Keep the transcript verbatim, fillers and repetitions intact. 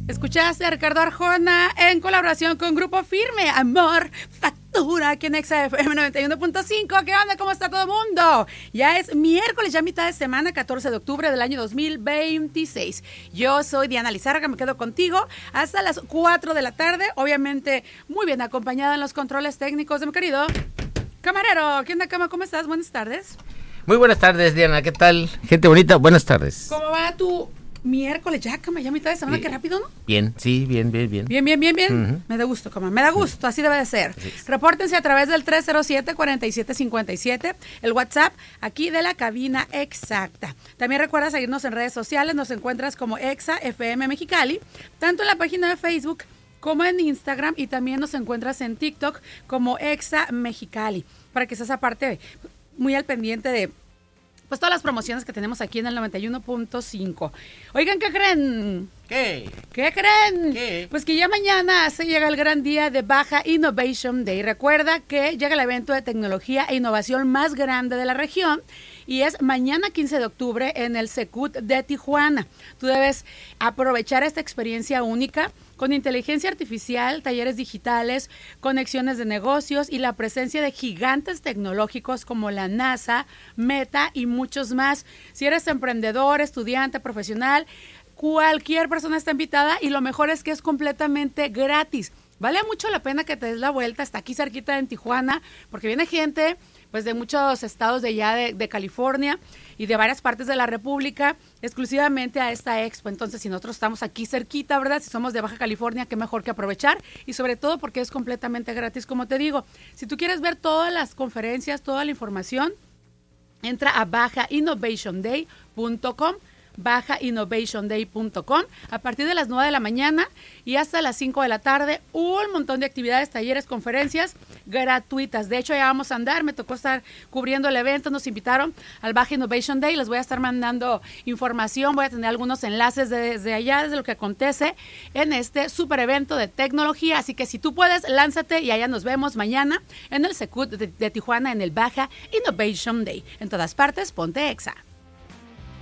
Escuchaste a Ricardo Arjona en colaboración con Grupo Firme, Amor, Factura, aquí en Exa F M noventa y uno punto cinco. ¿Qué onda? ¿Cómo está todo el mundo? Ya es miércoles, ya mitad de semana, catorce de octubre del año dos mil veintiséis. Yo soy Diana Lizárraga, me quedo contigo hasta las cuatro de la tarde. Obviamente, muy bien acompañada en los controles técnicos de mi querido camarero. ¿Qué onda, cama? ¿Cómo estás? Buenas tardes. Muy buenas tardes, Diana. ¿Qué tal? Gente bonita, buenas tardes. ¿Cómo va tu miércoles? Ya, cama, ya mitad de semana, qué rápido, ¿no? Bien, sí, bien, bien, bien. Bien, bien, bien, bien. Uh-huh. Me da gusto, cama, me da gusto, así debe de ser. Repórtense a través del tres cero siete, cuatro siete cinco siete, el WhatsApp aquí de la cabina exacta. También recuerda seguirnos en redes sociales, nos encuentras como Exa F M Mexicali, tanto en la página de Facebook como en Instagram, y también nos encuentras en TikTok como Exa Mexicali, para que seas aparte muy al pendiente de pues todas las promociones que tenemos aquí en el noventa y uno punto cinco. Oigan, ¿qué creen? ¿Qué? ¿Qué creen? ¿Qué? Pues que ya mañana se llega el gran día de Baja Innovation Day. Recuerda que llega el evento de tecnología e innovación más grande de la región y es mañana quince de octubre en el Secut de Tijuana. Tú debes aprovechar esta experiencia única con inteligencia artificial, talleres digitales, conexiones de negocios y la presencia de gigantes tecnológicos como la NASA, Meta y muchos más. Si eres emprendedor, estudiante, profesional, cualquier persona está invitada y lo mejor es que es completamente gratis. Vale mucho la pena que te des la vuelta, está aquí cerquita en Tijuana, porque viene gente pues de muchos estados de allá de, de California y de varias partes de la República exclusivamente a esta expo. Entonces, si nosotros estamos aquí cerquita, ¿verdad? Si somos de Baja California, qué mejor que aprovechar, y sobre todo porque es completamente gratis, como te digo. Si tú quieres ver todas las conferencias, toda la información, entra a baja innovation day punto com, baja innovation day punto com, a partir de las nueve de la mañana y hasta las cinco de la tarde, un montón de actividades, talleres, conferencias gratuitas. De hecho, ya vamos a andar, me tocó estar cubriendo el evento, nos invitaron al Baja Innovation Day, les voy a estar mandando información, voy a tener algunos enlaces desde allá, desde lo que acontece en este super evento de tecnología, así que si tú puedes, lánzate y allá nos vemos mañana en el Secut de, de Tijuana, en el Baja Innovation Day. En todas partes, ponte Exa.